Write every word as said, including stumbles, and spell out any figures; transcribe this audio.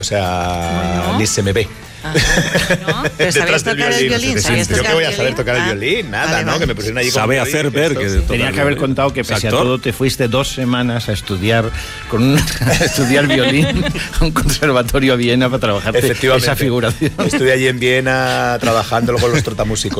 O sea, bueno. ni se me ve. Ah, ¿no? ¿Pero sabías tocar el violín? No sé ¿Sabías ¿Yo tocar qué voy a el saber tocar el Ah, violín? Nada, vale, ¿no? vale. Que me pusieron allí con Sabe un violín, hacer ver que esto- toca Tenía que haber contado que pese a actor. todo te fuiste dos semanas a estudiar con un, a estudiar violín a un conservatorio a Viena para trabajar Efectivamente. esa figuración. Estuve allí en Viena trabajando con los trotamúsicos.